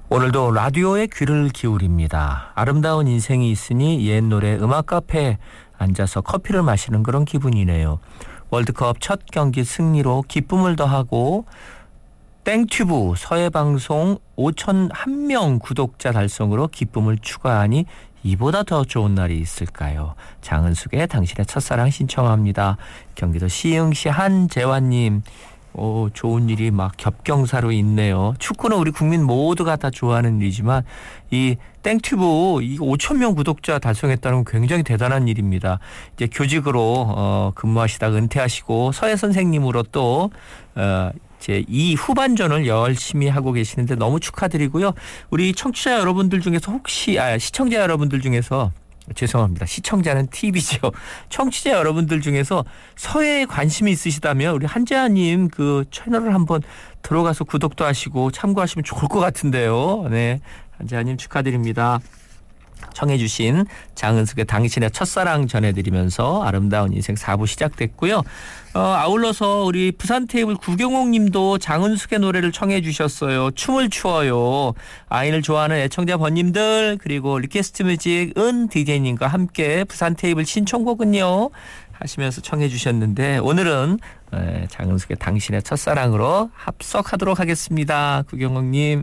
오늘도 라디오에 귀를 기울입니다. 아름다운 인생이 있으니 옛 노래 음악 카페에 앉아서 커피를 마시는 그런 기분이네요. 월드컵 첫 경기 승리로 기쁨을 더하고 땡튜브 서해방송 5,001명 구독자 달성으로 기쁨을 추가하니 이보다 더 좋은 날이 있을까요? 장은숙의 당신의 첫사랑 신청합니다. 경기도 시흥시 한재환님, 좋은 일이 막 겹경사로 있네요. 축구는 우리 국민 모두가 다 좋아하는 일이지만 이 땡튜브 이 5,000명 구독자 달성했다는 건 굉장히 대단한 일입니다. 이제 교직으로 근무하시다가 은퇴하시고 서해 선생님으로 또 제 이 후반전을 열심히 하고 계시는데 너무 축하드리고요. 우리 청취자 여러분들 중에서 혹시 시청자 여러분들 중에서 죄송합니다. 시청자는 TV죠. 청취자 여러분들 중에서 서해에 관심이 있으시다면 우리 한재하님 그 채널을 한번 들어가서 구독도 하시고 참고하시면 좋을 것 같은데요. 네, 한재하님 축하드립니다. 청해 주신 장은숙의 당신의 첫사랑 전해드리면서 아름다운 인생 4부 시작됐고요. 아울러서 우리 부산 테이블 구경옥 님도 장은숙의 노래를 청해 주셨어요. 춤을 추어요. 아이를 좋아하는 애청자 번님들 그리고 리퀘스트 뮤직 은 DJ님과 함께 부산 테이블 신청곡은요 하시면서 청해 주셨는데 오늘은 장은숙의 당신의 첫사랑으로 합석하도록 하겠습니다. 구경옥 님.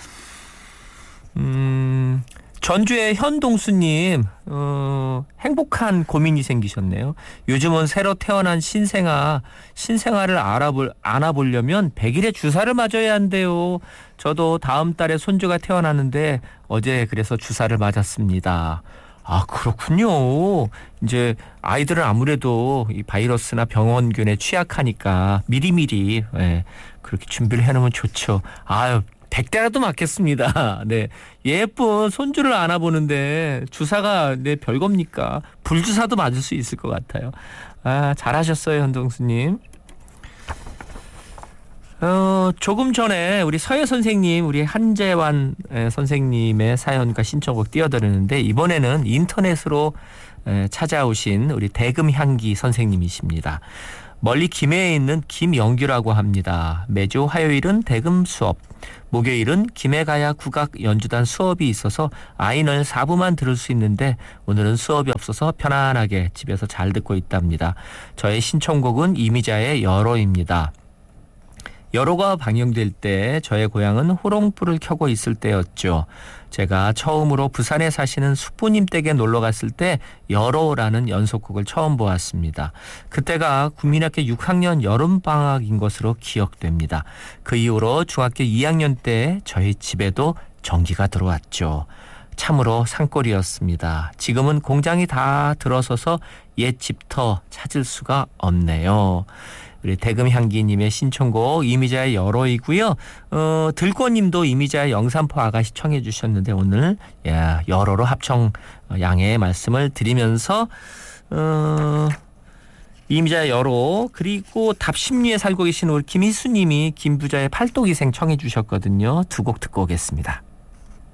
전주의 현동수님 행복한 고민이 생기셨네요. 요즘은 새로 태어난 신생아를 안아보려면 100일의 주사를 맞아야 한대요. 저도 다음 달에 손주가 태어나는데 어제 그래서 주사를 맞았습니다. 아, 그렇군요. 이제 아이들은 아무래도 이 바이러스나 병원균에 취약하니까 미리미리 그렇게 준비를 해놓으면 좋죠. 아유, 100대라도 맞겠습니다. 네, 예쁜 손주를 안아보는데 주사가 별겁니까? 불주사도 맞을 수 있을 것 같아요. 아, 잘하셨어요, 현동수님. 조금 전에 우리 서예 선생님, 우리 한재환 선생님의 사연과 신청곡 띄워드렸는데 이번에는 인터넷으로 찾아오신 우리 대금향기 선생님이십니다. 멀리 김해에 있는 김영규라고 합니다. 매주 화요일은 대금 수업, 목요일은 김해가야 국악 연주단 수업이 있어서 아이는 4부만 들을 수 있는데 오늘은 수업이 없어서 편안하게 집에서 잘 듣고 있답니다. 저의 신청곡은 이미자의 여로입니다. 여로가 방영될 때 저의 고향은 호롱불을 켜고 있을 때였죠. 제가 처음으로 부산에 사시는 숙부님 댁에 놀러 갔을 때 여로라는 연속곡을 처음 보았습니다. 그때가 국민학교 6학년 여름방학인 것으로 기억됩니다. 그 이후로 중학교 2학년 때 저희 집에도 전기가 들어왔죠. 참으로 산골이었습니다. 지금은 공장이 다 들어서서 옛 집터 찾을 수가 없네요. 우리 대금향기님의 신청곡 이미자의 여로이고요. 들꽃님도 이미자의 영산포 아가씨 청해 주셨는데 오늘 여로로 합청 양해의 말씀을 드리면서 이미자의 여로 그리고 답심리에 살고 계신 우리 김희수님이 김부자의 팔도기생 청해 주셨거든요. 두 곡 듣고 오겠습니다.